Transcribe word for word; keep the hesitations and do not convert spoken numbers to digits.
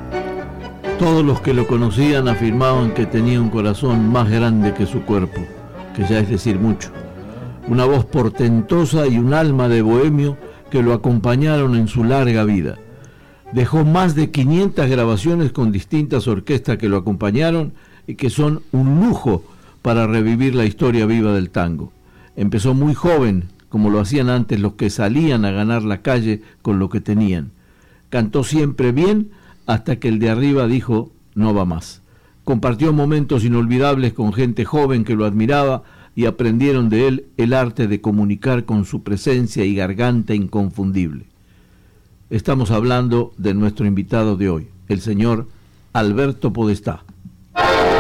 Todos los que lo conocían afirmaban que tenía un corazón más grande que su cuerpo, que ya es decir mucho. Una voz portentosa y un alma de bohemio que lo acompañaron en su larga vida. Dejó más de quinientas grabaciones con distintas orquestas que lo acompañaron y que son un lujo para revivir la historia viva del tango. Empezó muy joven, como lo hacían antes los que salían a ganar la calle con lo que tenían. Cantó siempre bien hasta que el de arriba dijo no va más. Compartió momentos inolvidables con gente joven que lo admiraba y aprendieron de él el arte de comunicar con su presencia y garganta inconfundible. Estamos hablando de nuestro invitado de hoy, el señor Alberto Podestá.